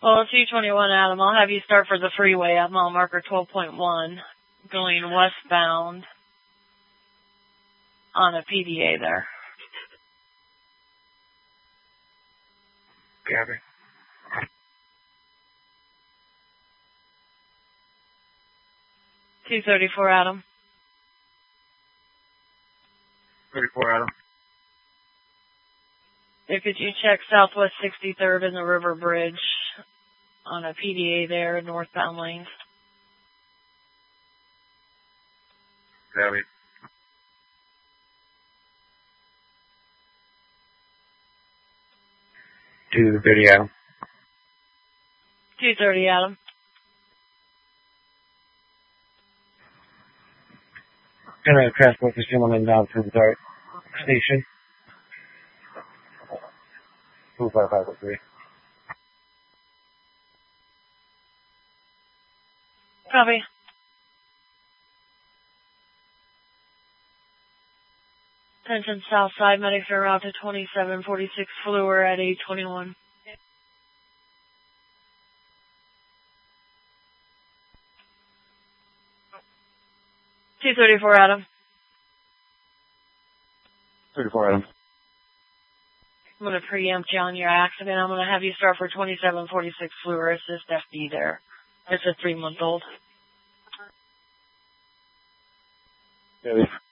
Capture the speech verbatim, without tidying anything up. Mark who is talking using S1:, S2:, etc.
S1: Well, it's U twenty-one, Adam. I'll have you start for the freeway at mile marker twelve point one, going westbound on a P D A there.
S2: Copy.
S1: two thirty-four, Adam.
S2: thirty-four, Adam.
S1: There, could you check Southwest sixty-third and the River Bridge on a P D A there, northbound lanes?
S2: Copy. two thirty, Adam.
S1: two thirty, Adam.
S2: Gonna transport this gentleman down to the Dart station. two five five oh three.
S1: Copy. Attention south side, medics are out to twenty-seven forty-six Fluor at eight twenty-one. two thirty-four, Adam.
S2: thirty-four, Adam.
S1: I'm going to preempt you on your accident. I'm going to have you start for twenty-seven forty-six Fluor, assist F D there. It's a three-month-old.
S2: Copy.